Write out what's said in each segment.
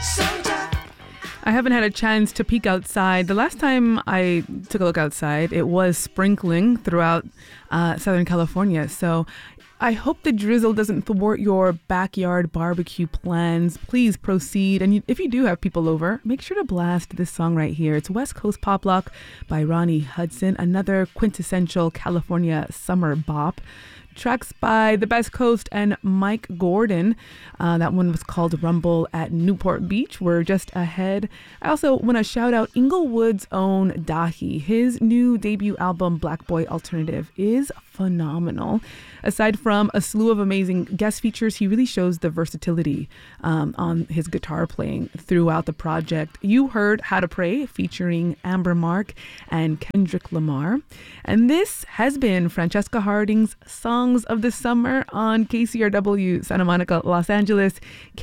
I haven't had a chance to peek outside. The last time I took a look outside, it was sprinkling throughout Southern California. So I hope the drizzle doesn't thwart your backyard barbecue plans. Please proceed. And if you do have people over, make sure to blast this song right here. It's West Coast Pop Lock by Ronnie Hudson, another quintessential California summer bop. Tracks by The Best Coast and Mike Gordon. That one was called Rumble at Newport Beach. We're just ahead. I also want to shout out Inglewood's own Dahi. His new debut album, Black Boy Alternative, is phenomenal. Aside from a slew of amazing guest features, he really shows the versatility on his guitar playing throughout the project. You heard How to Pray featuring Amber Mark and Kendrick Lamar. And this has been Francesca Harding's Songs of the Summer on KCRW Santa Monica, Los Angeles,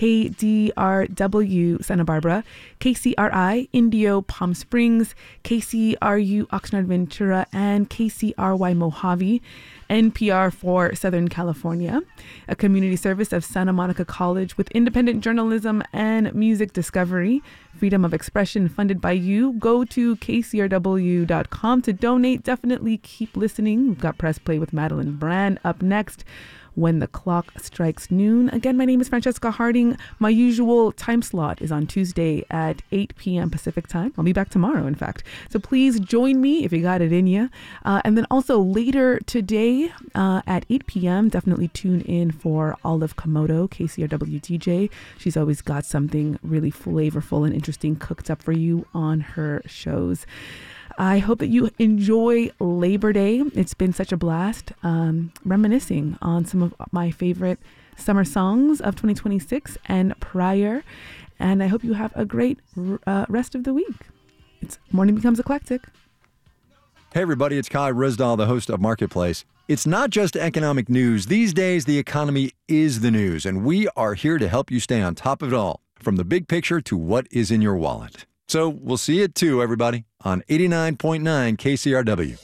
KDRW Santa Barbara, KCRI Indio Palm Springs, KCRU Oxnard Ventura, and KCRY Mojave. NPR for Southern California, a community service of Santa Monica College with independent journalism and music discovery, freedom of expression funded by you. Go to kcrw.com to donate. Definitely keep listening. We've got Press Play with Madeline Brand up next when the clock strikes noon. Again, my name is Francesca Harding. My usual time slot is on Tuesday at 8 p.m. Pacific time. I'll be back tomorrow, in fact. So please join me if you got it in you. And then also later today at 8 p.m., definitely tune in for Olive Komodo, KCRW DJ. She's always got something really flavorful and interesting cooked up for you on her shows. I hope that you enjoy Labor Day. It's been such a blast reminiscing on some of my favorite summer songs of 2026 and prior. And I hope you have a great rest of the week. Morning becomes eclectic. Hey everybody, it's Kai Rizdal, the host of Marketplace. It's not just economic news. These days, the economy is the news, and we are here to help you stay on top of it all, from the big picture to what is in your wallet. So we'll see you at 2, everybody, on 89.9 KCRW.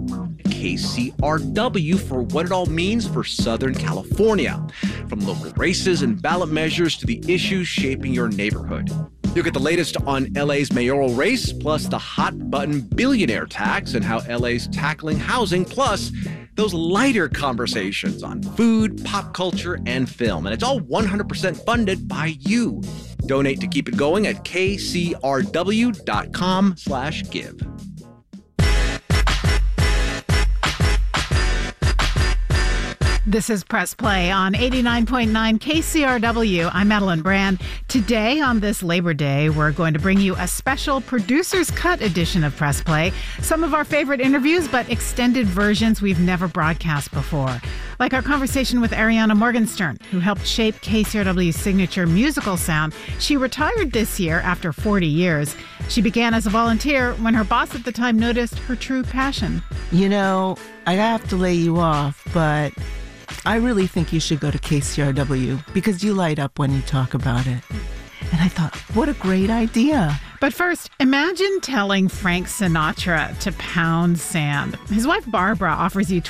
KCRW for what it all means for Southern California. From local races and ballot measures to the issues shaping your neighborhood. You'll get the latest on LA's mayoral race, plus the hot button billionaire tax and how LA's tackling housing, plus those lighter conversations on food, pop culture, and film. And it's all 100% funded by you. Donate to keep it going at kcrw.com/give. This is Press Play on 89.9 KCRW. I'm Madeline Brand. Today on this Labor Day, we're going to bring you a special Producer's Cut edition of Press Play. Some of our favorite interviews, but extended versions we've never broadcast before. Like our conversation with Ariana Morgenstern, who helped shape KCRW's signature musical sound. She retired this year after 40 years. She began as a volunteer when her boss at the time noticed her true passion. You know, I have to lay you off, but I really think you should go to KCRW because you light up when you talk about it. And I thought, what a great idea. But first, imagine telling Frank Sinatra to pound sand. His wife Barbara offers you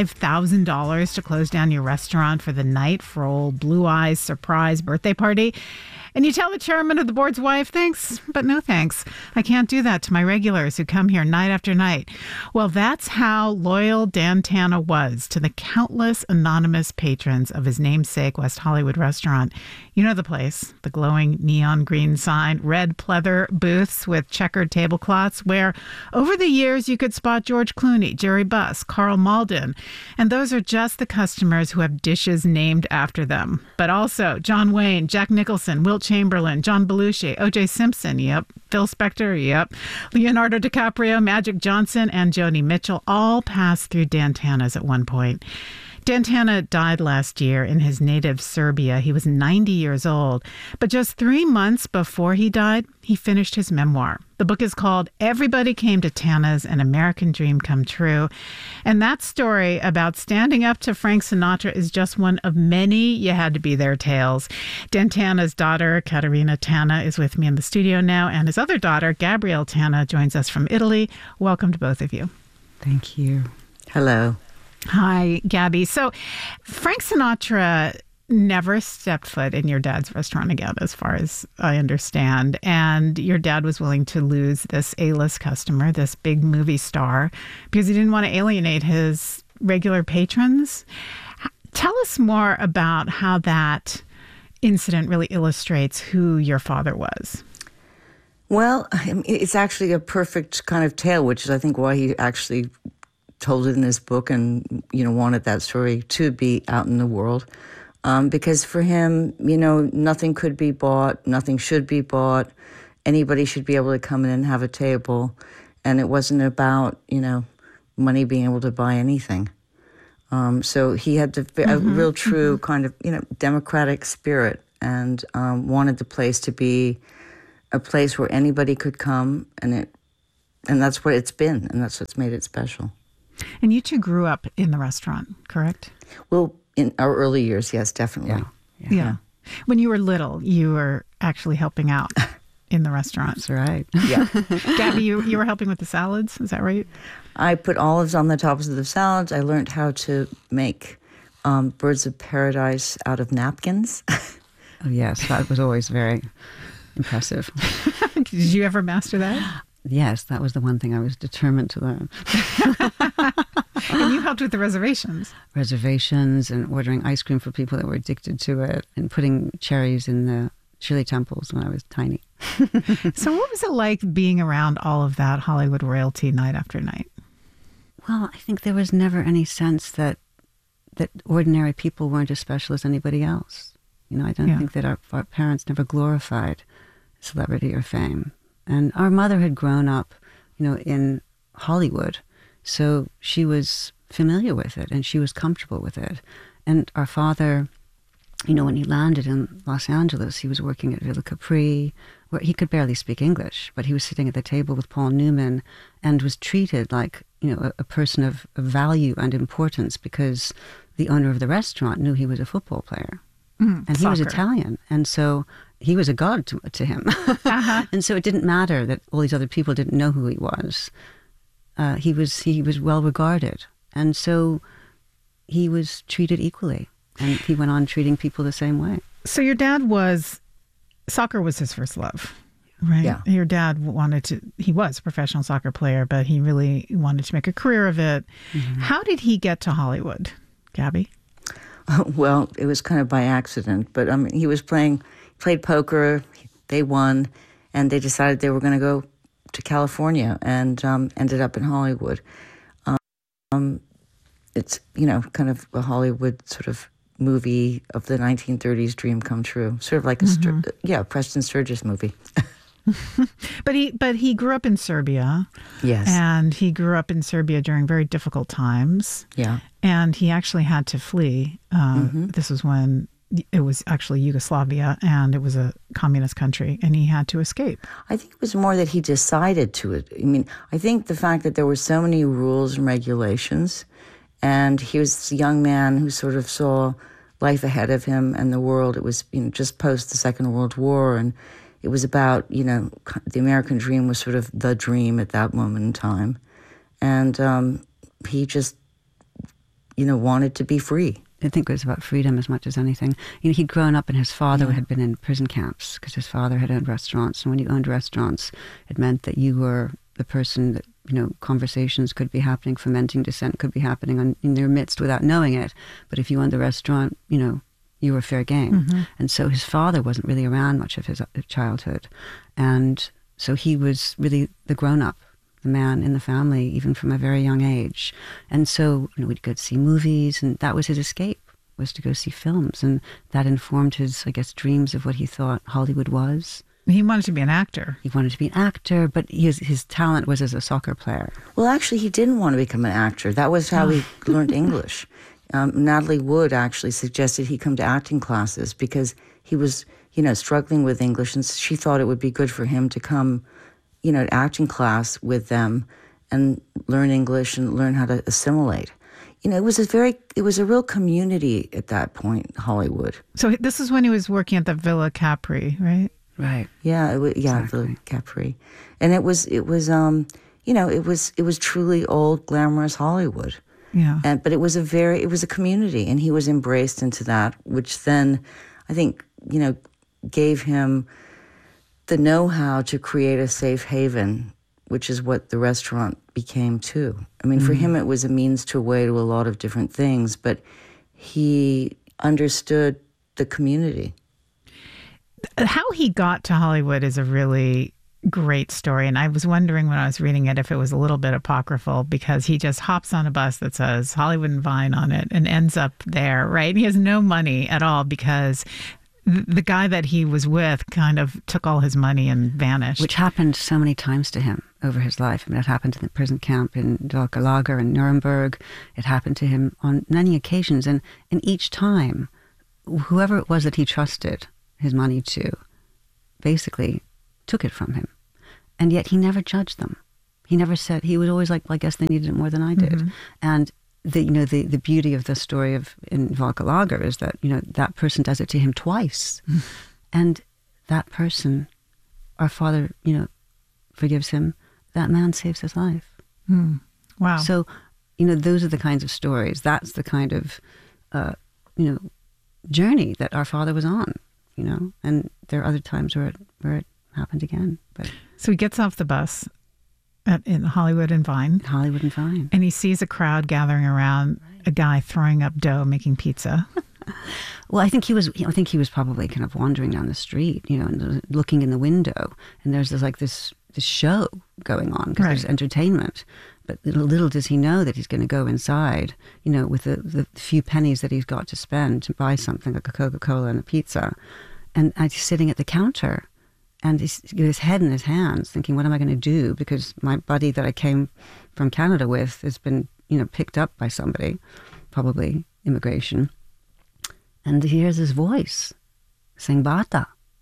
$25,000 to close down your restaurant for the night for old Blue Eyes' surprise birthday party. And you tell the chairman of the board's wife, thanks, but no thanks. I can't do that to my regulars who come here night after night. Well, that's how loyal Dan Tana was to the countless anonymous patrons of his namesake West Hollywood restaurant. You know the place, the glowing neon green sign, red pleather booths with checkered tablecloths where over the years you could spot George Clooney, Jerry Buss, Carl Malden. And those are just the customers who have dishes named after them. But also John Wayne, Jack Nicholson, Wilt Chamberlain, John Belushi, O.J. Simpson, yep, Phil Spector, yep, Leonardo DiCaprio, Magic Johnson, and Joni Mitchell all passed through Dan Tana's at one point. Dan Tana died last year in his native Serbia. He was 90 years old. But just 3 months before he died, he finished his memoir. The book is called Everybody Came to Tana's, An American Dream Come True. And that story about standing up to Frank Sinatra is just one of many you had to be there tales. Dan Tana's daughter, Caterina Tana, is with me in the studio now, and his other daughter, Gabrielle Tana, joins us from Italy. Welcome to both of you. Thank you. Hello. Hi, Gabby. So Frank Sinatra never stepped foot in your dad's restaurant again, as far as I understand. And your dad was willing to lose this A-list customer, this big movie star, because he didn't want to alienate his regular patrons. Tell us more about how that incident really illustrates who your father was. Well, it's actually a perfect kind of tale, which is, I think, why he actually told it in his book and, wanted that story to be out in the world. Because for him, nothing could be bought, nothing should be bought. Anybody should be able to come in and have a table. And it wasn't about, money being able to buy anything. So he had a real true kind of, democratic spirit, and wanted the place to be a place where anybody could come, and that's what it's been, and that's what's made it special. And you two grew up in the restaurant, correct? Well, in our early years, yes, definitely. Yeah. When you were little, you were actually helping out in the restaurant. That's right. Yeah. Gabby, you were helping with the salads, is that right? I put olives on the tops of the salads. I learned how to make birds of paradise out of napkins. Oh, yes, that was always very impressive. Did you ever master that? Yes, that was the one thing I was determined to learn. And you helped with the reservations. Reservations and ordering ice cream for people that were addicted to it, and putting cherries in the Shirley Temples when I was tiny. So what was it like being around all of that Hollywood royalty night after night? Well, I think there was never any sense that ordinary people weren't as special as anybody else. I don't think that our parents never glorified celebrity or fame. And our mother had grown up, in Hollywood, so she was familiar with it and she was comfortable with it. And our father, when he landed in Los Angeles, he was working at Villa Capri, where he could barely speak English, but he was sitting at the table with Paul Newman and was treated like, a person of value and importance, because the owner of the restaurant knew he was a football player. And he was Italian, and so he was a god to him. And so it didn't matter that all these other people didn't know who he was. He was well regarded, and so he was treated equally, and he went on treating people the same way. So your dad soccer was his first love, right? Yeah. Your dad he was a professional soccer player, but he really wanted to make a career of it. Mm-hmm. How did he get to Hollywood, Gabby? Well, it was kind of by accident, but he played poker, they won, and they decided they were going to go to California, and ended up in Hollywood. It's, kind of a Hollywood sort of movie of the 1930s dream come true, sort of like a Preston Sturges movie. But he grew up in Serbia. Yes. And he grew up in Serbia during very difficult times. Yeah. And he actually had to flee. This was when it was actually Yugoslavia, and it was a communist country, and he had to escape. I think it was more that he decided to. I think the fact that there were so many rules and regulations, and he was this young man who sort of saw life ahead of him and the world. It was, just post the Second World War, and it was about, the American dream was sort of the dream at that moment in time. And he just, wanted to be free. I think it was about freedom as much as anything. He'd grown up, and his father had been in prison camps because his father had owned restaurants. And when you owned restaurants, it meant that you were the person that, conversations could be happening, fomenting dissent could be happening in their midst without knowing it. But if you owned the restaurant, you were fair game. Mm-hmm. And so his father wasn't really around much of his childhood. And so he was really the grown-up, the man in the family, even from a very young age. And so, we'd go to see movies, and that was his escape, was to go see films. And that informed his, dreams of what he thought Hollywood was. He wanted to be an actor. He wanted to be an actor, but his talent was as a soccer player. Well, actually, he didn't want to become an actor. That was how he learned English. Natalie Wood actually suggested he come to acting classes because he was, struggling with English, and she thought it would be good for him to come, to acting class with them and learn English and learn how to assimilate. It was a real community at that point, Hollywood. So this is when he was working at the Villa Capri, right? Right. Yeah. Exactly. Villa Capri, and it was truly old glamorous Hollywood. Yeah. But it was a community, and he was embraced into that, which then I think, gave him the know-how to create a safe haven, which is what the restaurant became too. I mean, for him, it was a means to a way to a lot of different things, but he understood the community. How he got to Hollywood is a really great story. And I was wondering when I was reading it if it was a little bit apocryphal, because he just hops on a bus that says Hollywood and Vine on it and ends up there, right? And he has no money at all because the guy that he was with kind of took all his money and vanished. Which happened so many times to him over his life. I mean, it happened in the prison camp in Welke Lager in Nuremberg. It happened to him on many occasions. And each time, whoever it was that he trusted his money to basically took it from him. And yet he never judged them. He never said, he was always like, well, I guess they needed it more than I did. And the beauty of the story in Welke Lager is that, that person does it to him twice. And that person, our Father, forgives him. That man saves his life. Wow. So, those are the kinds of stories. That's the kind of, journey that our Father was on, and there are other times where it happened again. But so he gets off the bus in Hollywood and Vine. Hollywood and Vine. And he sees a crowd gathering around a guy throwing up dough, making pizza. Well, I think he was probably kind of wandering down the street, and looking in the window, and there's this show going on because there's entertainment. But little does he know that he's going to go inside, with the few pennies that he's got to spend to buy something like a Coca-Cola and a pizza. And he's sitting at the counter, and he's with his head in his hands, thinking, what am I going to do? Because my buddy that I came from Canada with has been, picked up by somebody, probably immigration. And he hears his voice saying, Bata,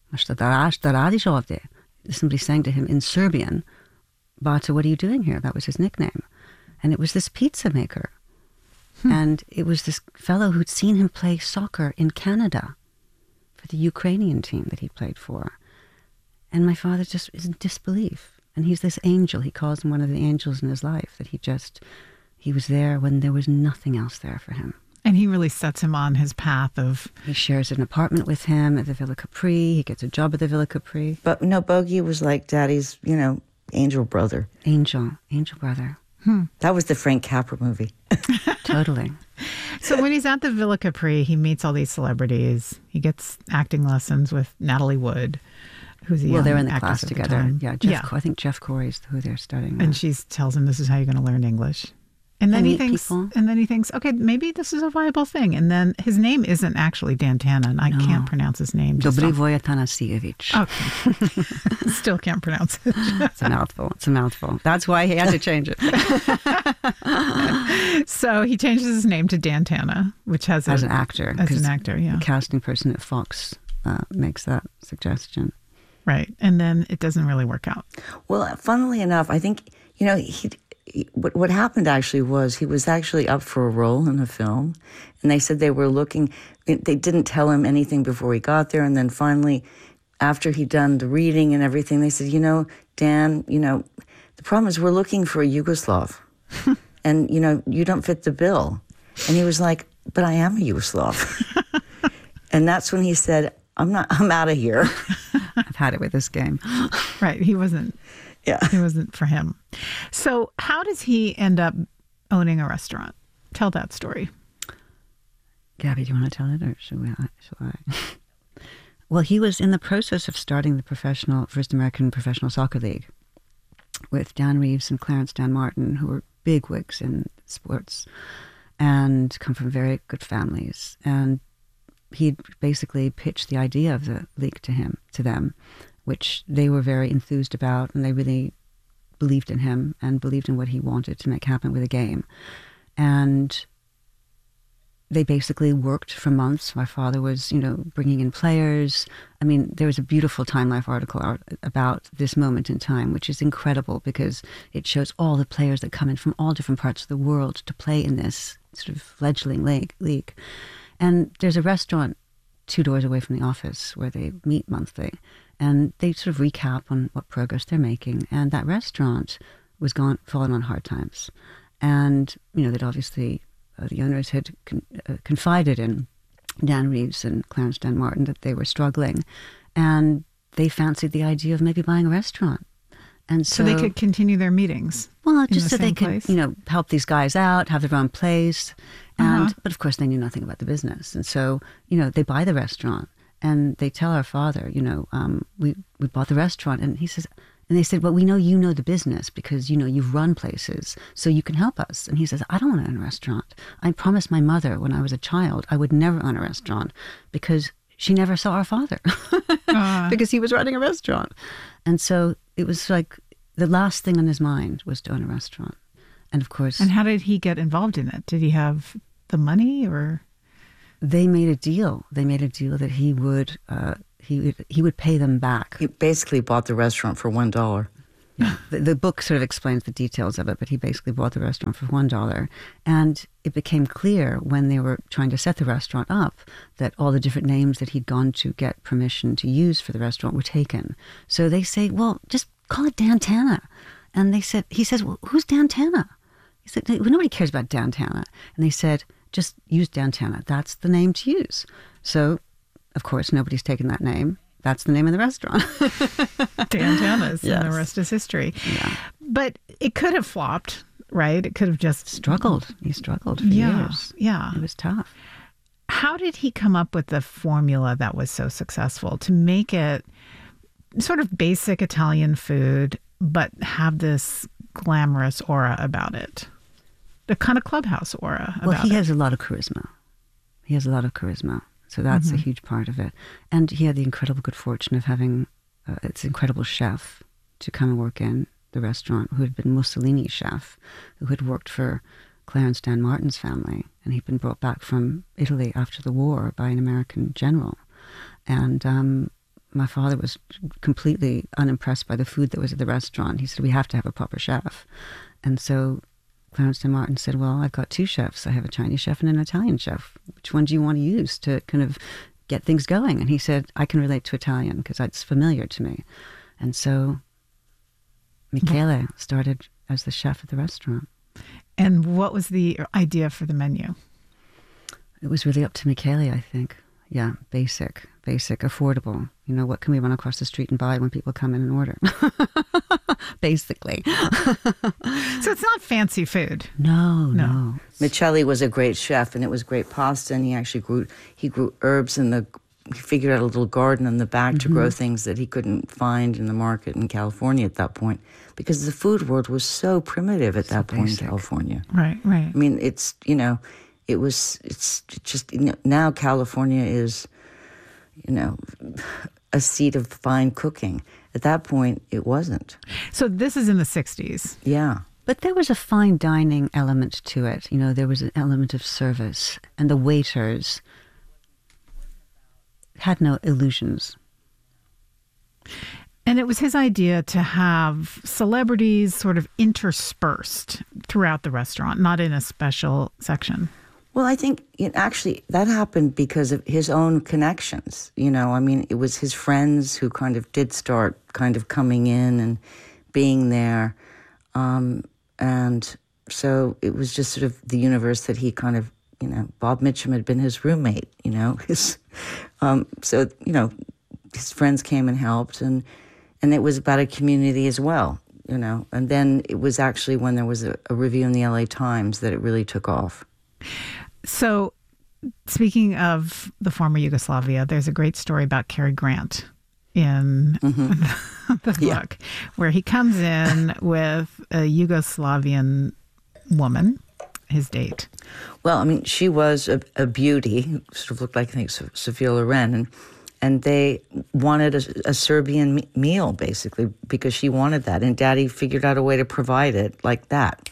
somebody saying to him in Serbian, Bata, what are you doing here? That was his nickname. And it was this pizza maker. And it was this fellow who'd seen him play soccer in Canada for the Ukrainian team that he played for. And my father just is in disbelief. And he's this angel. He calls him one of the angels in his life, that he was there when there was nothing else there for him. And he really sets him on his path of... He shares an apartment with him at the Villa Capri. He gets a job at the Villa Capri. But Bogey was like Daddy's, angel brother. Angel brother. That was the Frank Capra movie. Totally. So when he's at the Villa Capri, he meets all these celebrities. He gets acting lessons with Natalie Wood, who's a young they're in the actress class at the together. time. Yeah, I think Jeff Corey's who they're studying. And she tells him, this is how you're going to learn English. And then he thinks, okay, maybe this is a viable thing. And then his name isn't actually Dan Tana, and I can't pronounce his name. Dobrivoje Tanasijevic. Okay. Still can't pronounce it. It's a mouthful. That's why he had to change it. So he changes his name to Dan Tana, which has as an actor. Yeah. The casting person at Fox makes that suggestion. Right. And then it doesn't really work out. Well, funnily enough, I think, what happened actually was he was actually up for a role in a film, and they said they were looking. They didn't tell him anything before he got there, and then finally, after he'd done the reading and everything, they said, Dan, the problem is we're looking for a Yugoslav, and you don't fit the bill. And he was like, but I am a Yugoslav. And that's when he said, I'm out of here. I've had it with this game. Right. He wasn't. Yeah. It wasn't for him. So how does he end up owning a restaurant? Tell that story. Gabby, do you want to tell it, or shall I? Well, he was in the process of starting the first American professional soccer league with Dan Reeves and Clarence Dan Martin, who were bigwigs in sports and come from very good families. And he basically pitched the idea of the league to them, which they were very enthused about, and they really believed in him and believed in what he wanted to make happen with the game. And they basically worked for months. My father was, bringing in players. I mean, there was a beautiful Time Life article out about this moment in time, which is incredible because it shows all the players that come in from all different parts of the world to play in this sort of fledgling league. And there's a restaurant 2 doors away from the office where they meet monthly. And they sort of recap on what progress they're making. And that restaurant was falling on hard times. And, that obviously the owners had confided in Dan Reeves and Clarence Dan Martin that they were struggling. And they fancied the idea of maybe buying a restaurant. And so they could continue their meetings. Well, just so they place? could, help these guys out, have their own place. And but of course they knew nothing about the business. And so, they buy the restaurant and they tell our father, we bought the restaurant. And he says, and they said, well, we know you know the business because, you've run places, so you can help us. And he says, I don't want to own a restaurant. I promised my mother when I was a child I would never own a restaurant because she never saw our father because he was running a restaurant. And so it was like the last thing on his mind was to own a restaurant. And of course... And how did he get involved in it? Did he have the money or... They made a deal. They made a deal that he would pay them back. He basically bought the restaurant for $1. Yeah. The book sort of explains the details of it, but he basically bought the restaurant for $1. And it became clear when they were trying to set the restaurant up that all the different names that he'd gone to get permission to use for the restaurant were taken. So they say, well, just call it Dan Tana. And he says, well, who's Dan Tana? He said, nobody cares about Dan Tana. And they said, just use Dan Tana. That's the name to use. So, of course, nobody's taken that name. That's the name of the restaurant. Dan Tana's, yes. And the rest is history. Yeah. But it could have flopped, right? It could have just... Struggled. He struggled for years. Yeah. It was tough. How did he come up with the formula that was so successful to make it sort of basic Italian food, but have this glamorous aura about it? The kind of clubhouse aura about it. Well, he has a lot of charisma. So that's a huge part of it. And he had the incredible good fortune of having this incredible chef to come and work in the restaurant who had been Mussolini's chef, who had worked for Clarence Dan Martin's family. And he'd been brought back from Italy after the war by an American general. And my father was completely unimpressed by the food that was at the restaurant. He said, we have to have a proper chef. And so Clarence Dan Martin said, well, I've got two chefs. I have a Chinese chef and an Italian chef. Which one do you want to use to kind of get things going? And he said, I can relate to Italian because it's familiar to me. And so Michele started as the chef at the restaurant. And what was the idea for the menu? It was really up to Michele, I think. Yeah, basic, affordable. What can we run across the street and buy when people come in and order? Basically. So it's not fancy food. No. Michele was a great chef, and it was great pasta, and he actually grew herbs he figured out a little garden in the back to grow things that he couldn't find in the market in California at that point, because the food world was so primitive at that point in California. Right. I mean, it's just, now California is, a seat of fine cooking. At that point, it wasn't. So this is in the 60s. Yeah. But there was a fine dining element to it. There was an element of service, and the waiters had no illusions. And it was his idea to have celebrities sort of interspersed throughout the restaurant, not in a special section. Well, I think actually that happened because of his own connections. It was his friends who kind of did start kind of coming in and being there. And so it was just sort of the universe that he kind of, Bob Mitchum had been his roommate, so, his friends came and helped, and it was about a community as well, And then it was actually when there was a review in the LA Times that it really took off. So, speaking of the former Yugoslavia, there's a great story about Cary Grant in the book, where he comes in with a Yugoslavian woman, his date. Well, she was a beauty, sort of looked like, I think, Sophia Loren, and they wanted a Serbian meal, basically, because she wanted that, and Daddy figured out a way to provide it like that.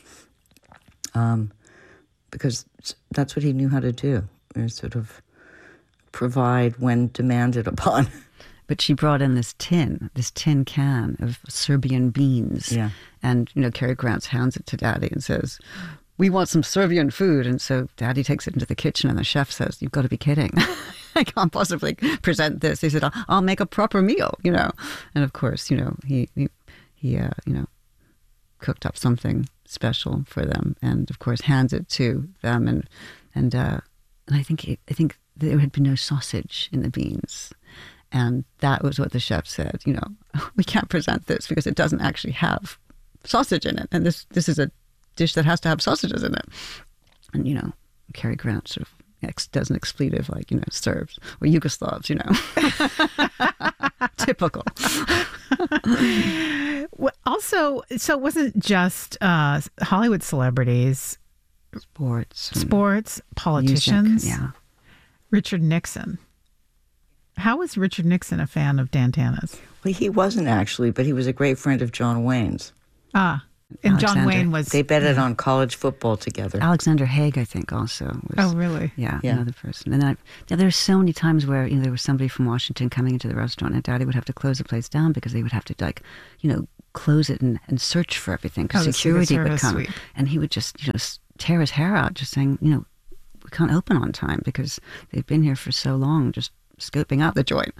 Because that's what he knew how to do, sort of provide when demanded upon. But she brought in this tin can of Serbian beans. Yeah. And, Cary Grant hands it to Daddy and says, we want some Serbian food. And so Daddy takes it into the kitchen and the chef says, you've got to be kidding. I can't possibly present this. He said, I'll make a proper meal, And of course, he cooked up something special for them, and of course hands it to them, and I think there had been no sausage in the beans, and that was what the chef said. We can't present this because it doesn't actually have sausage in it, and this is a dish that has to have sausages in it. And Cary Grant sort of does an expletive like Serbs or Yugoslavs, typical. Also, so it wasn't just Hollywood celebrities, sports, politicians. Music, yeah. Richard Nixon. How was Richard Nixon a fan of Dan Tana's? Well, he wasn't actually, but he was a great friend of John Wayne's. And John Wayne was... They betted on college football together. Alexander Haig, I think, also was... Oh, really? Yeah. Another person. And then there were so many times where there was somebody from Washington coming into the restaurant, and Daddy would have to close the place down because they would have to, close it and search for everything because security would come. Suite. And he would just, tear his hair out just saying, we can't open on time because they've been here for so long, just scoping out the joint.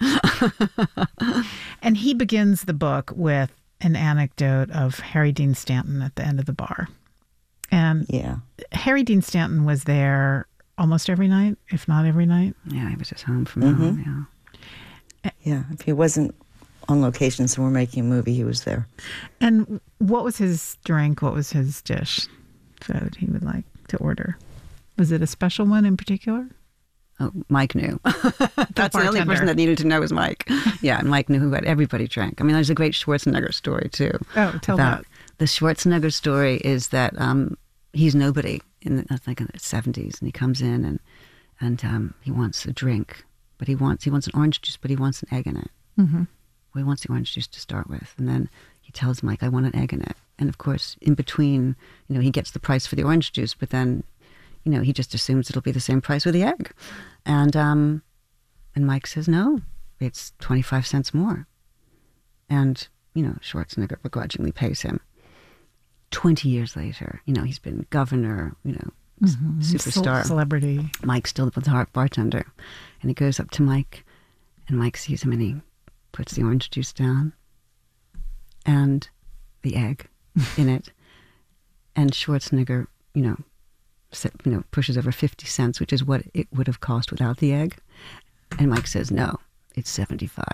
And he begins the book with an anecdote of Harry Dean Stanton at the end of the bar. And Harry Dean Stanton was there almost every night, if not every night. Yeah, he was at home from home, Yeah, if he wasn't on location somewhere making a movie, he was there. And what was his drink? What was his dish that he would like to order? Was it a special one in particular? Oh, Mike knew. That's the only person that needed to know was Mike. Yeah, and Mike knew what everybody drank. I mean, there's a great Schwarzenegger story, too. Oh, tell that. The Schwarzenegger story is that he's nobody in the 70s, and he comes in and he wants a drink, but he wants an orange juice, but he wants an egg in it. Mm-hmm. Well, he wants the orange juice to start with, and then he tells Mike, I want an egg in it. And of course, in between, he gets the price for the orange juice, but then he just assumes it'll be the same price with the egg. And Mike says, no, it's 25 cents more. And, Schwarzenegger begrudgingly pays him. 20 years later, he's been governor, superstar. Celebrity. Mike's still the bartender. And he goes up to Mike, and Mike sees him, and he puts the orange juice down and the egg in it. And Schwarzenegger, pushes over 50 cents, which is what it would have cost without the egg. And Mike says, no, it's 75.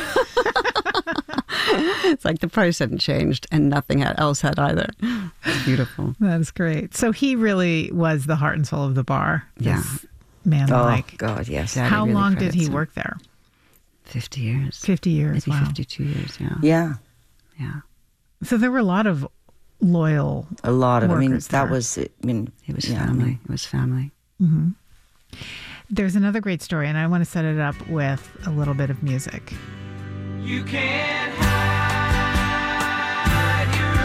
It's like the price hadn't changed and nothing else had either. It's beautiful. That is great. So he really was the heart and soul of the bar. Yeah. Man, Mike. Oh, God, yes. How really long did he work there? 50 years. 50 years, Maybe wow. 52 years, yeah. Yeah. Yeah. So there were a lot of loyal A lot of, workers that there. was, It was family. It was family. Mm-hmm. There's another great story, and I want to set it up with a little bit of music. You can't hide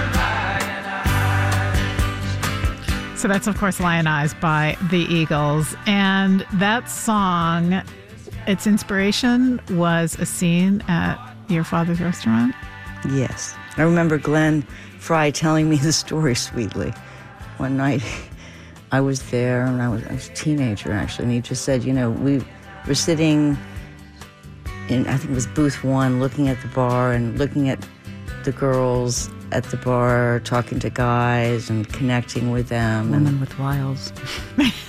your lion eyes. So that's, of course, Lion Eyes by the Eagles. And that song, its inspiration was a scene at your father's restaurant? Yes. I remember Glenn Fry telling me the story sweetly. One night I was there, and I was a teenager, actually, and he just said, we were sitting in, I think it was booth 1, looking at the bar and looking at the girls at the bar, talking to guys and connecting with them. Woman with wiles.